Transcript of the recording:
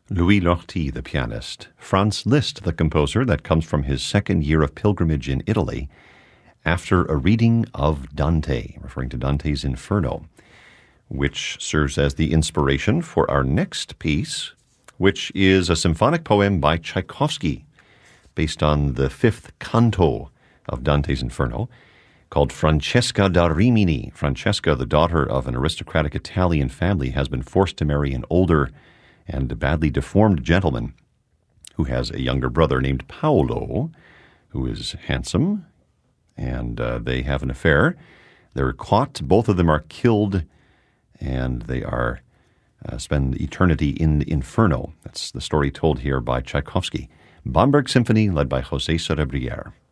Louis Lortie, the pianist. Franz Liszt, the composer, that comes from his second year of pilgrimage in Italy after a reading of Dante, referring to Dante's Inferno, which serves as the inspiration for our next piece, which is a symphonic poem by Tchaikovsky, based on the fifth canto of Dante's Inferno, called Francesca da Rimini. Francesca, the daughter of an aristocratic Italian family, has been forced to marry an older and badly deformed gentleman who has a younger brother named Paolo, who is handsome, and they have an affair. They're caught. Both of them are killed, and they are spend eternity in the Inferno. That's the story told here by Tchaikovsky. Bamberg Symphony, led by José Sorabrière.